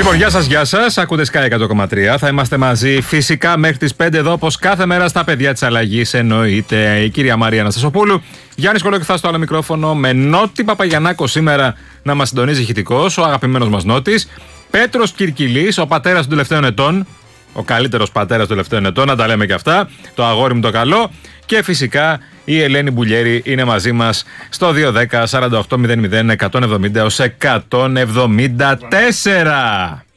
Λοιπόν, γεια σας. Ακούτε Sky 100,3. Θα είμαστε μαζί φυσικά μέχρι τις 5 εδώ, όπως κάθε μέρα στα παιδιά της αλλαγής. Εννοείται η κυρία Μαρία Αναστασοπούλου. Γιάννης Κολοκυθάς στο άλλο μικρόφωνο, με Νότι Παπαγιαννάκο σήμερα να μας συντονίζει ηχητικός, ο αγαπημένος μας Νότης. Πέτρος Κυρκυλής, ο πατέρας των τελευταίων ετών. Ο καλύτερος πατέρας των τελευταίων ετών, να τα λέμε και αυτά. Το αγόρι μου το καλό. Και φυσικά η Ελένη Μπουλιέρη είναι μαζί μας στο 210 48 00 170 έως 174.